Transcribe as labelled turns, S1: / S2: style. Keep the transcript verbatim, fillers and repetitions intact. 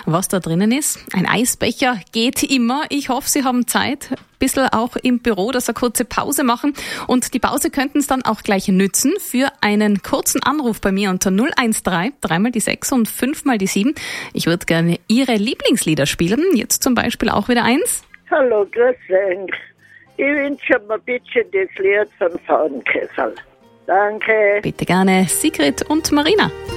S1: was da drinnen ist. Ein Eisbecher geht immer. Ich hoffe, Sie haben Zeit, ein bisschen auch im Büro, dass Sie eine kurze Pause machen. Und die Pause könnten Sie dann auch gleich nützen für einen kurzen Anruf bei mir unter null eins drei, dreimal die sechs und fünfmal die sieben. Ich würde gerne Ihre Lieblingslieder spielen. Jetzt zum Beispiel auch wieder eins.
S2: Hallo, grüß euch. Ich wünsche mir bitte das Lied von Frauenkessel. Danke.
S1: Bitte gerne Sigrid und Marina.